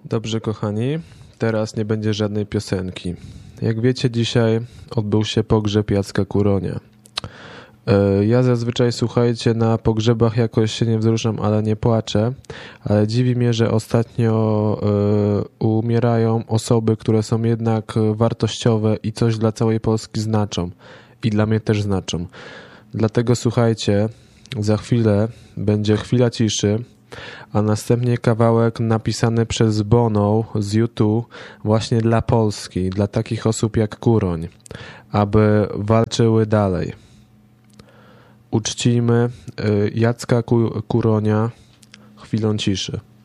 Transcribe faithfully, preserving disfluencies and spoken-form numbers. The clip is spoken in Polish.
Dobrze, kochani, teraz nie będzie żadnej piosenki. Jak wiecie, dzisiaj odbył się pogrzeb Jacka Kuronia. Ja zazwyczaj, słuchajcie, na pogrzebach jakoś się nie wzruszam, ale nie płaczę. Ale dziwi mnie, że ostatnio y, umierają osoby, które są jednak wartościowe i coś dla całej Polski znaczą. I dla mnie też znaczą. Dlatego, słuchajcie, za chwilę będzie chwila ciszy, a następnie kawałek napisany przez Bono z U dwa właśnie dla Polski, dla takich osób jak Kuroń, aby walczyły dalej. Uczcijmy Jacka Kuronia chwilą ciszy.